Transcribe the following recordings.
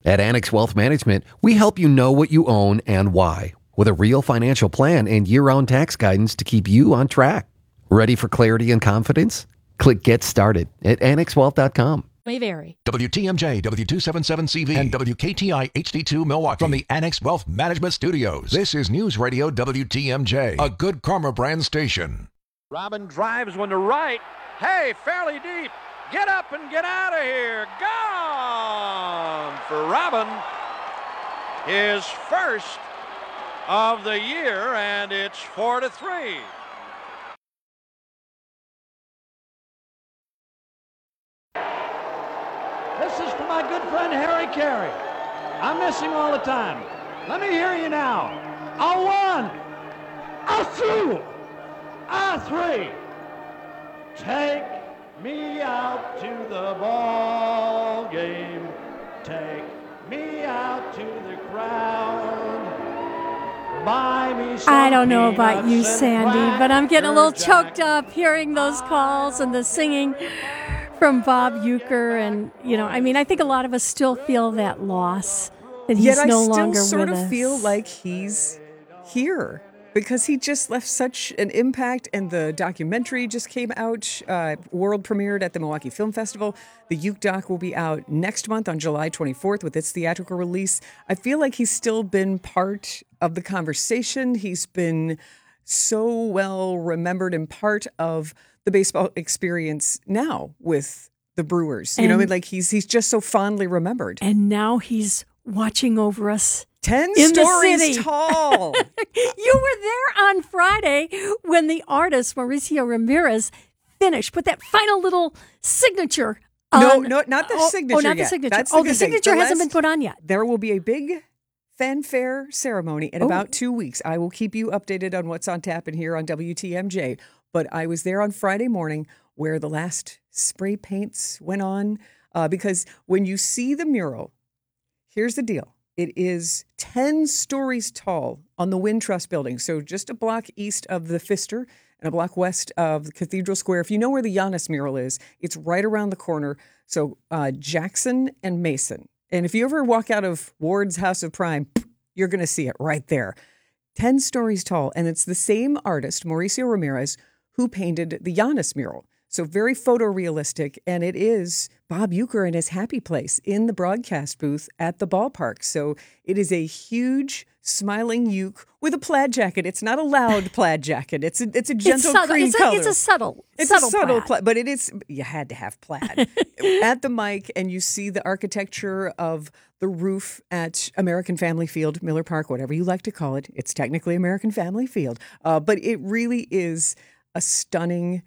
At Annex Wealth Management, we help you know what you own and why, with a real financial plan and year-round tax guidance to keep you on track. Ready for clarity and confidence? Click Get Started at annexwealth.com. May vary. WTMJ, W277CV, and WKTI HD2 Milwaukee from the Annex Wealth Management Studios. This is News Radio WTMJ, a Good Karma brand station. Robin drives one to right. Hey, fairly deep. Get up and get out of here. Gone for Robin. His first of the year, and it's 4-3. This is for my good friend Harry Carey. I'm missing all the time. Let me hear you now. A one, a two, a three. Take me out to the ball game. Take me out to the crowd. Buy me some I don't know about you, peanuts and Sandy, but I'm getting a little Cracker choked up hearing those calls and the singing from Bob Uecker. And, I think a lot of us still feel that loss, that he's no longer with us. Yet I still sort of feel like he's here because he just left such an impact, and the documentary just came out, world premiered at the Milwaukee Film Festival. The Uke doc will be out next month on July 24th with its theatrical release. I feel like he's still been part of the conversation. He's been so well remembered and part of the baseball experience now with the Brewers. He's just so fondly remembered. And now he's watching over us 10 in stories the city. tall. You were there on Friday when the artist Mauricio Ramirez put that final little signature on. No, not the signature Oh, not yet. the signature. That's The good thing. signature hasn't been put on yet. There will be a big fanfare ceremony in about 2 weeks. I will keep you updated on what's on tap in here on WTMJ. But I was there on Friday morning where the last spray paints went on because when you see the mural, here's the deal. It is 10 stories tall on the Wintrust building. So just a block east of the Pfister and a block west of Cathedral Square. If you know where the Giannis mural is, it's right around the corner. So Jackson and Mason. And if you ever walk out of Ward's House of Prime, you're going to see it right there. 10 stories tall. And it's the same artist, Mauricio Ramirez, who painted the Giannis mural. So very photorealistic, and it is Bob Uecker in his happy place in the broadcast booth at the ballpark. So it is a huge, smiling Ueck with a plaid jacket. It's not a loud plaid jacket. It's a gentle cream color. It's a subtle plaid, but it is. You had to have plaid at the mic, and you see the architecture of the roof at American Family Field, Miller Park, whatever you like to call it. It's technically American Family Field, but it really is a stunning,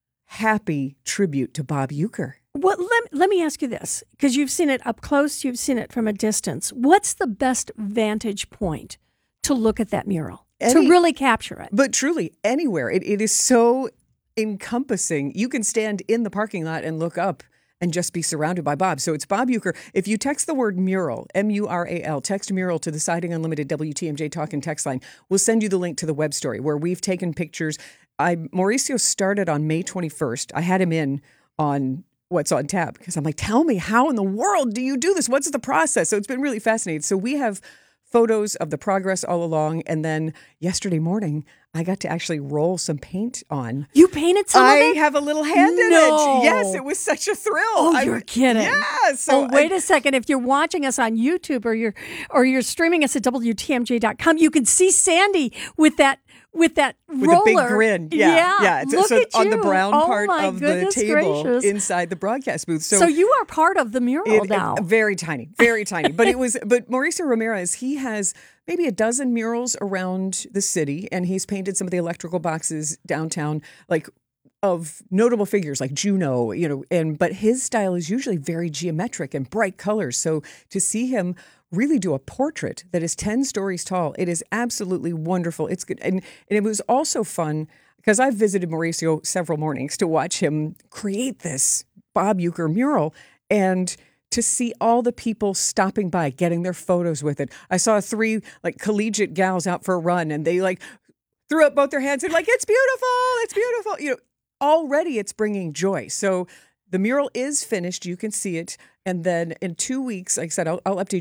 happy tribute to Bob Uecker. Well, let me ask you this, because you've seen it up close, you've seen it from a distance. What's the best vantage point to look at that mural, to really capture it? But truly, anywhere. It is so encompassing. You can stand in the parking lot and look up and just be surrounded by Bob. So it's Bob Uecker. If you text the word mural, M-U-R-A-L, text mural to the Siding Unlimited WTMJ Talk and Text line, we'll send you the link to the web story where we've taken pictures. Mauricio started on May 21st. I had him in on What's on Tap because I'm like, tell me, how in the world do you do this? What's the process? So it's been really fascinating. So we have photos of the progress all along. And then yesterday morning, I got to actually roll some paint on. You painted some of it? I have a little hand in it. Yes, it was such a thrill. Oh, you're kidding. Yeah. So wait a second. If you're watching us on YouTube or you're streaming us at WTMJ.com, you can see Sandy with that roller. With a big grin. Yeah. Look at on you. the brown part of the table gracious. inside the broadcast booth. So you are part of the mural now. Very tiny. Very tiny. But Mauricio Ramirez, he has maybe a dozen murals around the city, and he's painted some of the electrical boxes downtown, like of notable figures like Juno, but his style is usually very geometric and bright colors. So to see him really do a portrait that is 10 stories tall, it is absolutely wonderful. It's good. And it was also fun because I've visited Mauricio several mornings to watch him create this Bob Uecker mural, and to see all the people stopping by, getting their photos with it. I saw 3 collegiate gals out for a run, and they threw up both their hands and it's beautiful. Already it's bringing joy. So the mural is finished. You can see it. And then in 2 weeks, like I said, I'll update